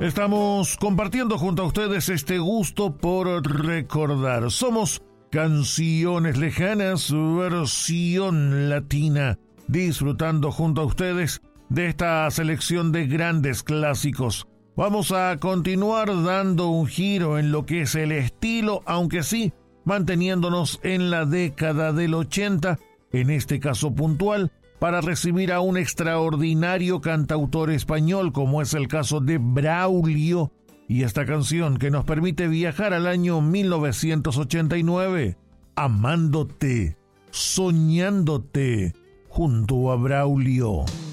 Estamos compartiendo junto a ustedes este gusto por recordar. Somos Canciones Lejanas, versión latina, disfrutando junto a ustedes de esta selección de grandes clásicos. Vamos a continuar dando un giro en lo que es el estilo, aunque sí, manteniéndonos en la década del 80, en este caso puntual, para recibir a un extraordinario cantautor español, como es el caso de Braulio, y esta canción que nos permite viajar al año 1989, Amándote, Soñándote, junto a Braulio.